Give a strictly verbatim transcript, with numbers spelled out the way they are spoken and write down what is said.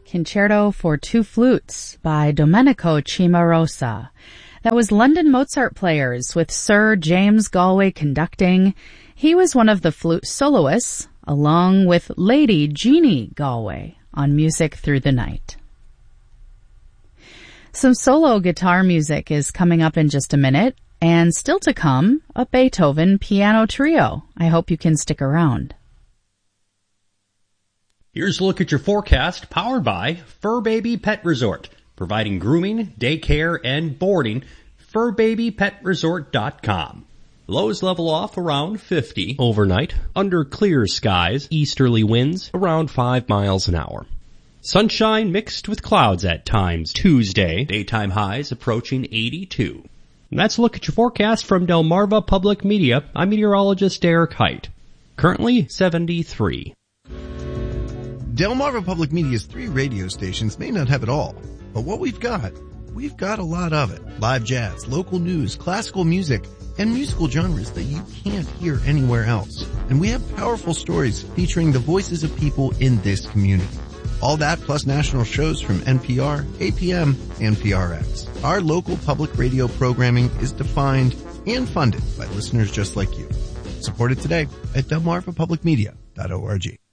Concerto for Two Flutes by Domenico Cimarosa. That was London Mozart Players with Sir James Galway conducting. He was one of the flute soloists, along with Lady Jeannie Galway on Music Through the Night. Some solo guitar music is coming up in just a minute, and still to come, a Beethoven piano trio. I hope you can stick around. Here's a look at your forecast, powered by Fur Baby Pet Resort, providing grooming, daycare, and boarding. fur baby pet resort dot com. Lows level off around fifty overnight, under clear skies, easterly winds around five miles an hour. Sunshine mixed with clouds at times Tuesday, daytime highs approaching eighty-two. And that's a look at your forecast from Delmarva Public Media. I'm meteorologist Derek Height. Currently seventy-three. Delmarva Public Media's three radio stations may not have it all, but what we've got, we've got a lot of it. Live jazz, local news, classical music, and musical genres that you can't hear anywhere else. And we have powerful stories featuring the voices of people in this community. All that plus national shows from N P R, A P M, and P R X. Our local public radio programming is defined and funded by listeners just like you. Support it today at delmarva public media dot org.